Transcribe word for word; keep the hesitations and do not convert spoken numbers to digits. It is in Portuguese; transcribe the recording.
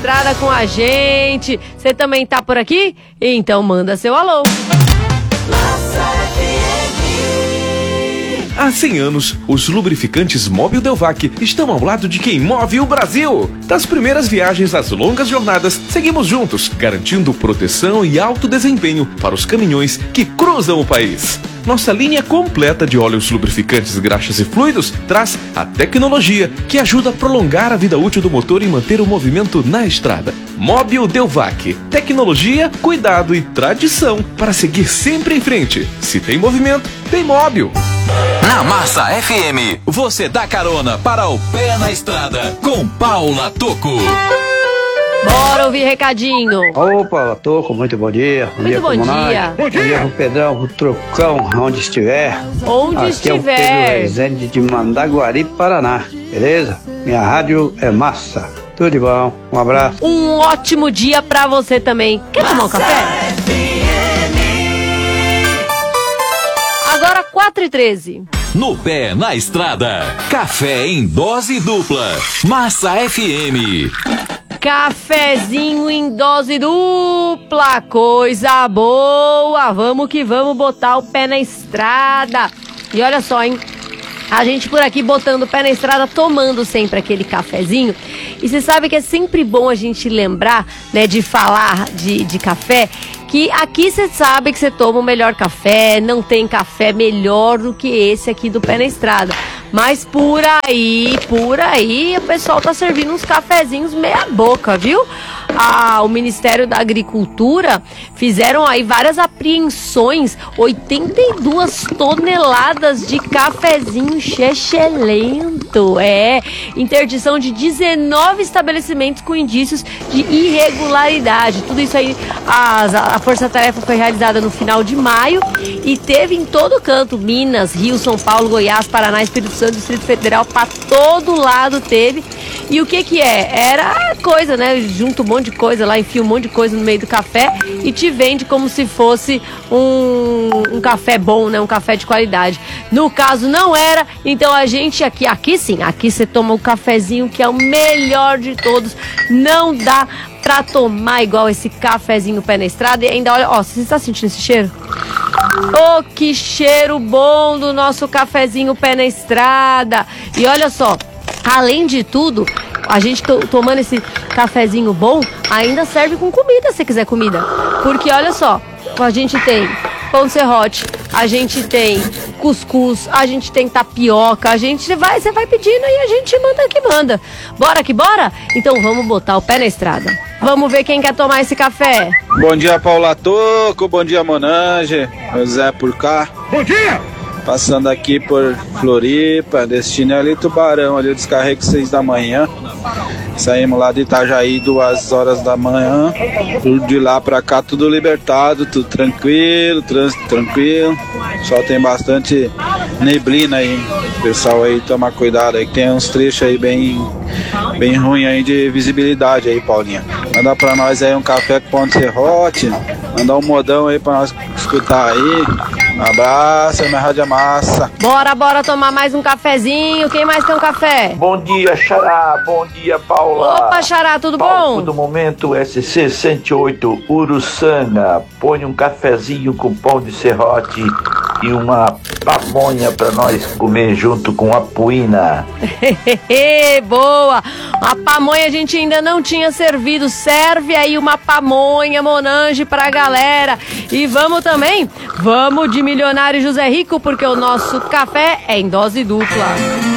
Estrada com a gente. Você também tá por aqui? Então manda seu alô. Há cem anos, os lubrificantes Mobil Delvac estão ao lado de quem move o Brasil. Das primeiras viagens às longas jornadas, seguimos juntos, garantindo proteção e alto desempenho para os caminhões que cruzam o país. Nossa linha completa de óleos lubrificantes, graxas e fluidos traz a tecnologia que ajuda a prolongar a vida útil do motor e manter o movimento na estrada. Mobil Delvac. Tecnologia, cuidado e tradição para seguir sempre em frente. Se tem movimento, tem Mobil. Na Massa F M, você dá carona para o Pé na Estrada com Paula Tocco. Bora ouvir recadinho. Opa, Tocco, muito bom dia. Bom muito dia, bom dia. Bom dia. Bom dia pro Pedrão, pro Trocão, onde estiver. Onde Aqui estiver. É o Pedro Rezende de Mandaguari, Paraná. Beleza? Minha rádio é massa. Tudo de bom. Um abraço. Um ótimo dia pra você também. Quer tomar um café? Agora quatro e treze. No Pé na Estrada, café em dose dupla. Massa F M. Cafezinho em dose dupla, coisa boa. Vamos que vamos botar o pé na estrada. E olha só, hein? A gente por aqui botando o pé na estrada, tomando sempre aquele cafezinho. E você sabe que é sempre bom a gente lembrar, né, de falar de, de café, que aqui você sabe que você toma o melhor café, não tem café melhor do que esse aqui do Pé na Estrada. Mas por aí, por aí, o pessoal tá servindo uns cafezinhos meia boca, viu? Ah, o Ministério da Agricultura fizeram aí várias apreensões, oitenta e duas toneladas de cafezinho chechelento. É, interdição de dezenove estabelecimentos com indícios de irregularidade. Tudo isso aí, a, a força-tarefa foi realizada no final de maio e teve em todo canto, Minas, Rio, São Paulo, Goiás, Paraná, Espírito Santo, Distrito Federal, para todo lado teve. E o que que é? Era coisa, né? Junta um monte de coisa lá, enfia um monte de coisa no meio do café e te vende como se fosse um, um café bom, né? Um café de qualidade. No caso não era, então a gente aqui, aqui sim, aqui você toma o cafezinho que é o melhor de todos. Não dá pra tomar igual esse cafezinho Pé na Estrada. E ainda, olha, ó, você está sentindo esse cheiro? Oh, que cheiro bom do nosso cafezinho Pé na Estrada. E olha só, além de tudo, a gente to- tomando esse cafezinho bom, ainda serve com comida, se quiser comida. Porque olha só, a gente tem pão serrote, a gente tem cuscuz, a gente tem tapioca, a gente vai, você vai pedindo e a gente manda que manda. Bora que bora? Então vamos botar o pé na estrada. Vamos ver quem quer tomar esse café. Bom dia, Paula Tocco, bom dia, Monange, José por cá. Bom dia! Passando aqui por Floripa, destino é ali Tubarão, ali eu descarrego seis da manhã. Saímos lá de Itajaí duas horas da manhã. De lá pra cá tudo libertado, tudo tranquilo, trânsito tranquilo. Só tem bastante neblina aí. Pessoal aí, toma cuidado aí que tem uns trechos aí bem, bem ruim aí de visibilidade aí, Paulinha. Manda pra nós aí um café com pão de serrote. Mandar um modão aí pra nós escutar aí. Um abraço, minha rádio é massa. Bora, bora tomar mais um cafezinho. Quem mais tem um café? Bom dia, Xará. Bom dia, Paula. Opa, Xará, tudo Palco bom? do momento S C cento e oito, Uruçanga. Põe um cafezinho com pão de serrote e uma pamonha pra nós comer junto com a puína. Boa! A pamonha a gente ainda não tinha servido. Serve aí uma pamonha, Monange, pra galera. E vamos também, vamos de Milionário José Rico, porque o nosso café é em dose dupla.